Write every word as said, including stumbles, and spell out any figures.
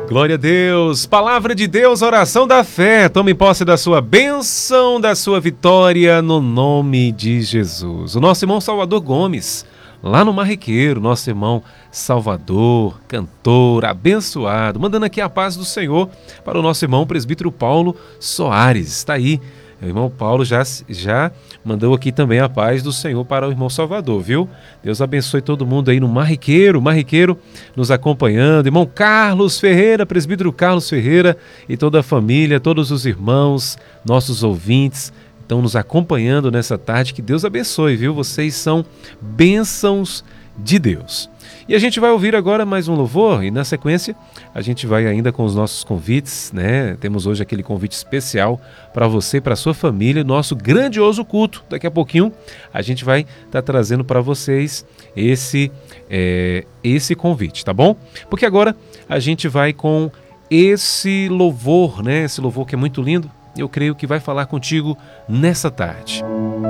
Glória a Deus, palavra de Deus, oração da fé. Tome posse da sua bênção, da sua vitória, no nome de Jesus. O nosso irmão Salvador Gomes, lá no Marrequeiro, nosso irmão Salvador, cantor, abençoado, mandando aqui a paz do Senhor para o nosso irmão presbítero Paulo Soares. Está aí, o irmão Paulo já, já mandou aqui também a paz do Senhor para o irmão Salvador, viu? Deus abençoe todo mundo aí no Marrequeiro, Marrequeiro nos acompanhando. Irmão Carlos Ferreira, presbítero Carlos Ferreira e toda a família, todos os irmãos, nossos ouvintes, estão nos acompanhando nessa tarde. Que Deus abençoe, viu? Vocês são bênçãos de Deus. E a gente vai ouvir agora mais um louvor e na sequência a gente vai ainda com os nossos convites, né? Temos hoje aquele convite especial para você e para a sua família, nosso grandioso culto. Daqui a pouquinho a gente vai estar tá trazendo para vocês esse, é, esse convite, tá bom? Porque agora a gente vai com esse louvor, né? Esse louvor que é muito lindo. Eu creio que vai falar contigo nessa tarde.